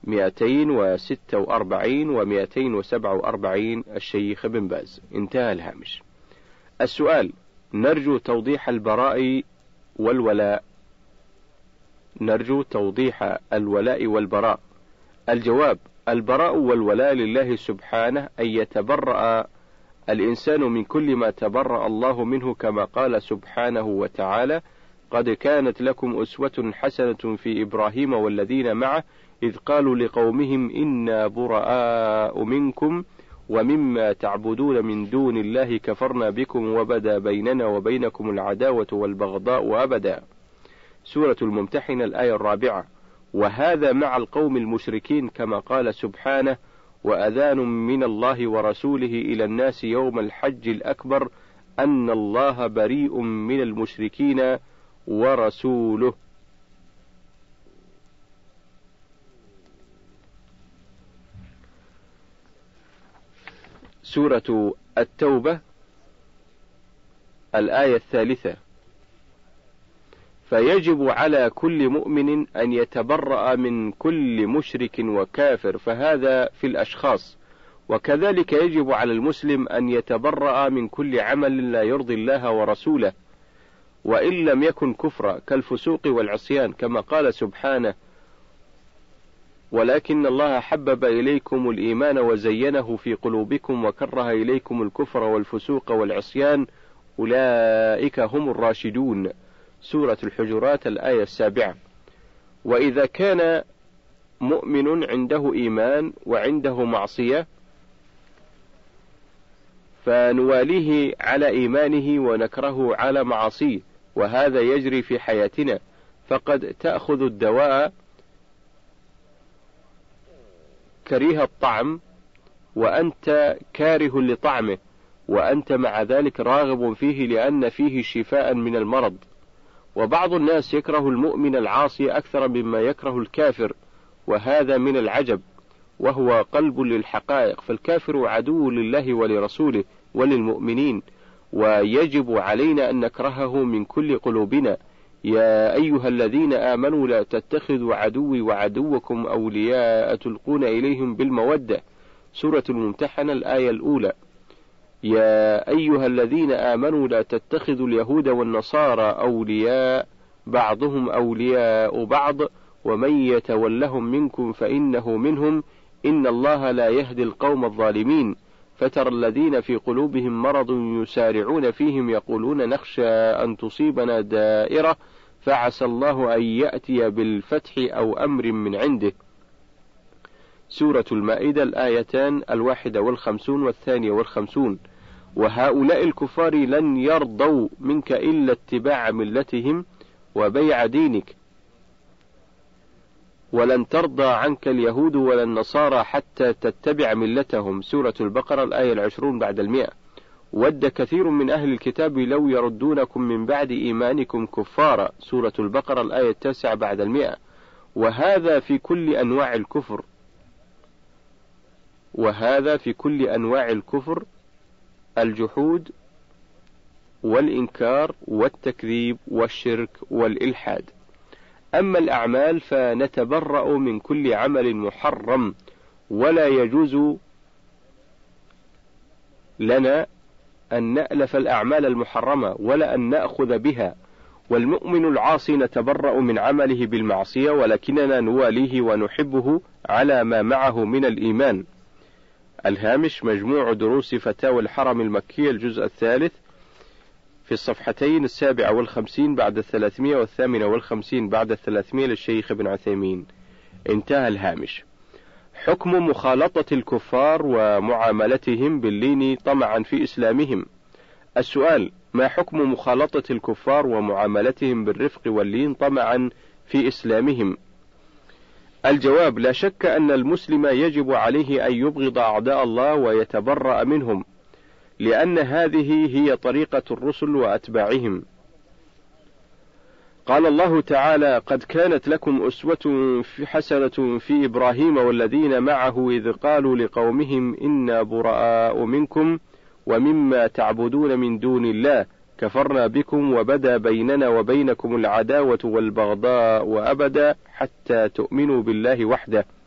246 و247 الشيخ بن باز. انتهى الهامش. السؤال: نرجو توضيح البراء والولاء. نرجو توضيح الولاء والبراء. الجواب: البراء والولاء لله سبحانه، أن يتبرأ الإنسان من كل ما تبرأ الله منه، كما قال سبحانه وتعالى: قد كانت لكم أسوة حسنة في إبراهيم والذين معه إذ قالوا لقومهم إنا براء منكم ومما تعبدون من دون الله كفرنا بكم وبدا بيننا وبينكم العداوة والبغضاء أبدا. سورة الممتحنة الآية 4. وهذا مع القوم المشركين، كما قال سبحانه: وأذان من الله ورسوله إلى الناس يوم الحج الأكبر أن الله بريء من المشركين ورسوله. سورة التوبة الآية 3. فيجب على كل مؤمن أن يتبرأ من كل مشرك وكافر، فهذا في الأشخاص. وكذلك يجب على المسلم أن يتبرأ من كل عمل لا يرضي الله ورسوله، وإن لم يكن كفرا كالفسوق والعصيان، كما قال سبحانه: ولكن الله حبب إليكم الإيمان وزينه في قلوبكم وكره إليكم الكفر والفسوق والعصيان أولئك هم الراشدون. سورة الحجرات الآية 7. وإذا كان مؤمن عنده إيمان وعنده معصية فنواليه على إيمانه ونكره على معاصيه، وهذا يجري في حياتنا. فقد تأخذ الدواء كريه الطعم وأنت كاره لطعمه، وأنت مع ذلك راغب فيه لأن فيه شفاء من المرض. وبعض الناس يكره المؤمن العاصي أكثر مما يكره الكافر، وهذا من العجب، وهو قلب للحقائق. فالكافر عدو لله ولرسوله وللمؤمنين، ويجب علينا أن نكرهه من كل قلوبنا. يا أيها الذين آمنوا لا تتخذوا عدوي وعدوكم أولياء تلقون إليهم بالمودة. سورة الممتحنة الآية 1. يا أيها الذين آمنوا لا تتخذوا اليهود والنصارى أولياء بعضهم أولياء بعض ومن يتولهم منكم فإنه منهم إن الله لا يهدي القوم الظالمين. فترى الذين في قلوبهم مرض يسارعون فيهم يقولون نخشى أن تصيبنا دائرة فعسى الله أن يأتي بالفتح أو أمر من عنده. سورة المائدة الآيتان 51 و52. وهؤلاء الكفار لن يرضوا منك إلا اتباع ملتهم وبيع دينك، ولن ترضى عنك اليهود ولا النصارى حتى تتبع ملتهم. سورة البقرة الآية 20 بعد 100. ود كثير من أهل الكتاب لو يردونكم من بعد إيمانكم كفارا. سورة البقرة الآية 9 بعد 100. وهذا في كل أنواع الكفر، وهذا في كل أنواع الكفر: الجحود والإنكار والتكذيب والشرك والإلحاد. أما الأعمال فنتبرأ من كل عمل محرم، ولا يجوز لنا أن نألف الأعمال المحرمة ولا أن نأخذ بها. والمؤمن العاصي نتبرأ من عمله بالمعصية، ولكننا نواليه ونحبه على ما معه من الإيمان. الهامش: مجموع دروس فتاوى الحرم المكي الجزء الثالث، في الصفحتين 57 بعد 300 و58 بعد 300 للشيخ ابن عثيمين. انتهى الهامش. حكم مخالطة الكفار ومعاملتهم باللين طمعا في إسلامهم. السؤال: ما حكم مخالطة الكفار ومعاملتهم بالرفق واللين طمعا في إسلامهم؟ الجواب: لا شك أن المسلم يجب عليه أن يبغض أعداء الله ويتبرأ منهم، لأن هذه هي طريقة الرسل وأتباعهم. قال الله تعالى: قد كانت لكم أسوة حسنة في إبراهيم والذين معه إذ قالوا لقومهم إنا براء منكم ومما تعبدون من دون الله كفرنا بكم وبدا بيننا وبينكم العداوة والبغضاء أبدا حتى تؤمنوا بالله وحده.